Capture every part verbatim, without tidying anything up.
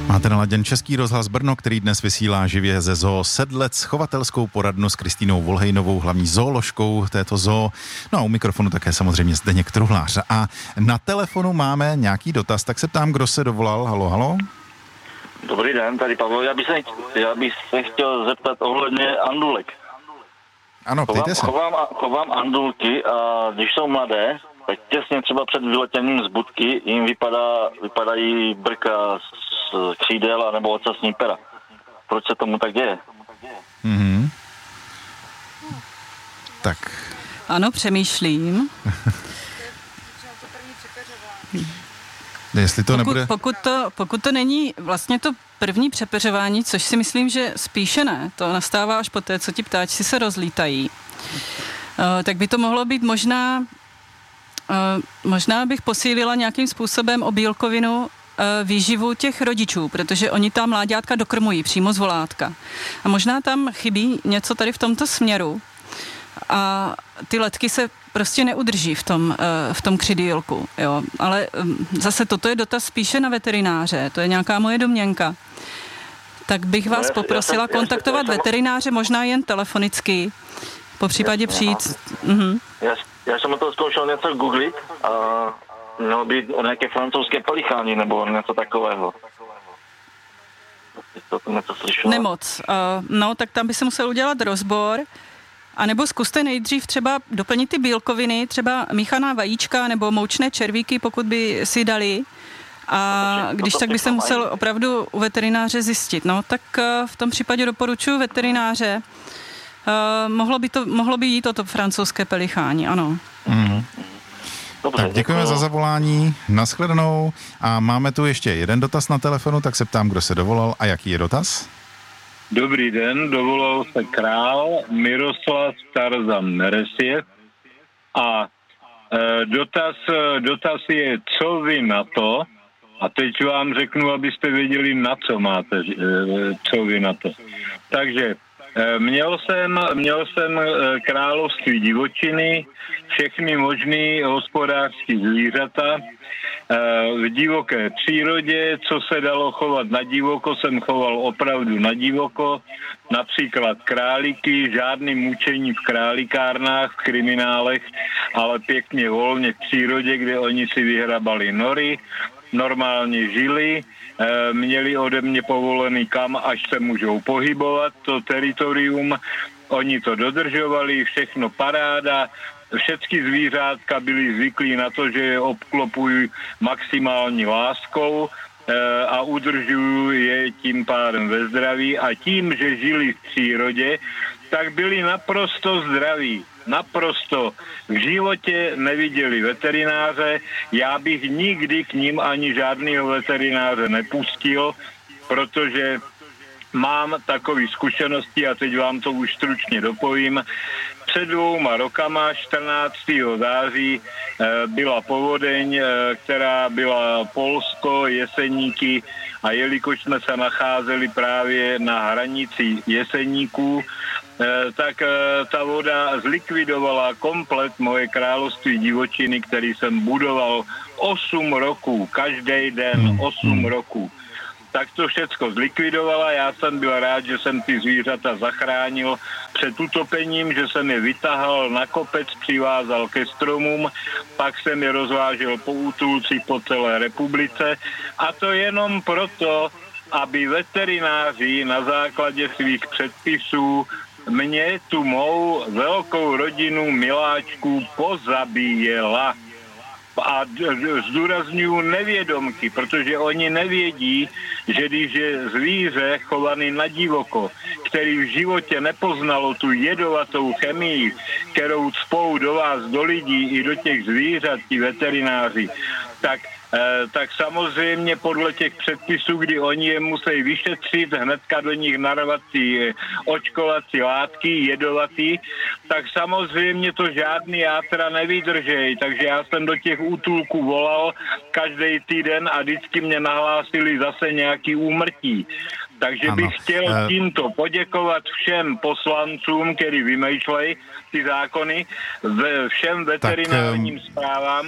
Máte naladěn Český rozhlas Brno, který dnes vysílá živě ze zoo Sedlec, chovatelskou poradnu s Kristýnou Volhejnovou, hlavní zooložkou této zoo. No a u mikrofonu také samozřejmě Zdeněk Truhlář. A na telefonu máme nějaký dotaz, tak se ptám, kdo se dovolal. Halo, halo. Dobrý den, tady Pavel. Já bych se, já bych se chtěl zeptat ohledně andulek. Ano, ptejte se. Chovám, chovám andulky a když jsou mladé, tak těsně třeba před vyletěním z budky jim vypadá, vypadají brka z křídel a nebo ocasní pera. Proč se tomu tak děje? Mhm. Tak. Ano, přemýšlím. Jestli to pokud, nebude... pokud, to, pokud to není vlastně to první přepeřování, což si myslím, že spíše ne, to nastává až poté, co ti ptáčci se rozlítají, uh, tak by to mohlo být možná, uh, možná bych posílila nějakým způsobem o bílkovinu uh, výživu těch rodičů, protože oni ta mláďátka dokrmují přímo z volátka. A možná tam chybí něco tady v tomto směru a ty letky se prostě neudrží v tom, v tom křidýlku, jo. Ale zase toto je dotaz spíše na veterináře, to je nějaká moje domněnka. Tak bych vás no, poprosila já jsem, kontaktovat já jsem, veterináře, možná jen telefonicky, po případě přijít. Mhm. Já, já jsem to zkoušel něco googlit a mělo být o nějaké francouzské pelicháni nebo něco takového. To, to něco slyšela. Nemoc. Uh, no, tak tam by se musel udělat rozbor. A nebo zkuste nejdřív třeba doplnit ty bílkoviny, třeba míchaná vajíčka nebo moučné červíky, pokud by si dali. A když tak by se musel opravdu u veterináře zjistit. No, tak v tom případě doporučuji veterináře. Mohlo by, to, mohlo by jít o to francouzské pelichání, ano. Mm. Dobře, tak děkujeme za zavolání, nashledanou. A máme tu ještě jeden dotaz na telefonu, tak se ptám, kdo se dovolal a jaký je dotaz? Dobrý den, dovolal se král Miroslav Tarzan Neresiev a e, dotaz, dotaz je, co vy na to, a teď vám řeknu, abyste věděli, na co máte, e, co vy na to. Takže e, měl jsem, měl jsem e, království divočiny, všechny možný hospodářské zvířata, v divoké přírodě, co se dalo chovat na divoko, jsem choval opravdu na divoko, například králíky, žádný mučení v králikárnách, v kriminálech, ale pěkně volně v přírodě, kde oni si vyhrabali nory, normálně žili, měli ode mě povolený kam, až se můžou pohybovat, to teritorium, oni to dodržovali, všechno paráda. Všechny zvířátka byly zvyklí na to, že je obklopují maximální láskou e, a udržují je tím pádem ve zdraví a tím, že žili v přírodě, tak byli naprosto zdraví. Naprosto. V životě neviděli veterináře, já bych nikdy k ním ani žádného veterináře nepustil, protože mám takové zkušenosti a teď vám to už stručně dopovím. Před dvouma rokama, čtrnáctého září, byla povodeň, která byla Polsko, Jeseníky a jelikož jsme se nacházeli právě na hranici Jeseníků, tak ta voda zlikvidovala komplet moje království divočiny, který jsem budoval osm roků, každý den osm roků. Tak to všecko zlikvidovala, já jsem byl rád, že jsem ty zvířata zachránil před utopením, že jsem je vytahal na kopec, přivázal ke stromům, pak jsem je rozvážel po útulcích po celé republice a to jenom proto, aby veterináři na základě svých předpisů mě tu mou velkou rodinu miláčků pozabíjela. A zdůrazňuji nevědomky, protože oni nevědí, že když je zvíře chovaný na divoko, který v životě nepoznalo tu jedovatou chemii, kterou cpou do vás, do lidí i do těch zvířat, ti veterináři, tak tak samozřejmě podle těch předpisů, kdy oni je musí vyšetřit, hnedka do nich narvat ty očkovací látky, jedovatý, tak samozřejmě to žádný játra nevydržej. Takže já jsem do těch útulků volal každý týden a vždycky mě nahlásili zase nějaký úmrtí. Takže ano. bych chtěl tímto poděkovat všem poslancům, kteří vymýšlejí ty zákony, všem veterinárním tak, správám,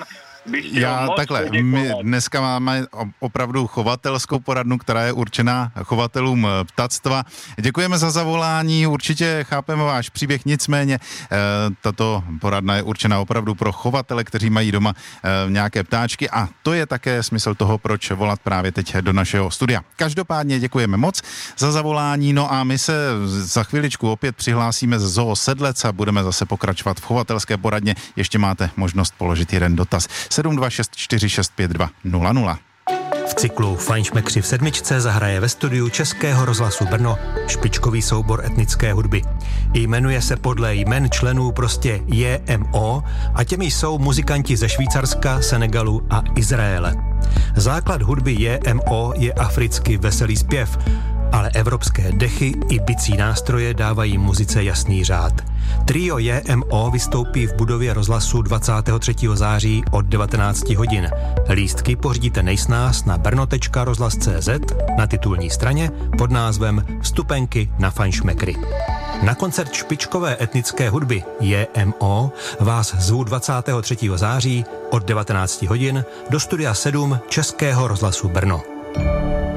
Já takhle, my dneska máme opravdu chovatelskou poradnu, která je určená chovatelům ptactva. Děkujeme za zavolání, určitě chápeme váš příběh, nicméně tato poradna je určená opravdu pro chovatele, kteří mají doma nějaké ptáčky a to je také smysl toho, proč volat právě teď do našeho studia. Každopádně děkujeme moc za zavolání, no a my se za chviličku opět přihlásíme z Zoo Sedlec a budeme zase pokračovat v chovatelské poradně. Ještě máte možnost položit jeden dotaz. sedm dva šest čtyři šest pět dva nula nula. V cyklu Fajnšmekři v sedmičce zahraje ve studiu Českého rozhlasu Brno špičkový soubor etnické hudby. Jmenuje se podle jmen členů prostě J M O a těmi jsou muzikanti ze Švýcarska, Senegalu a Izraele. Základ hudby J M O je africky veselý zpěv, ale evropské dechy i bicí nástroje dávají muzice jasný řád. Trio J M O vystoupí v budově rozhlasu dvacátého třetího září od devatenáct hodin. Lístky pořídíte nejsnáz na brno tečka rozhlas tečka cé zet na titulní straně pod názvem Vstupenky na Fajnšmekry. Na koncert špičkové etnické hudby J M O vás zvu dvacátého třetího září od devatenáct hodin do studia sedm Českého rozhlasu Brno.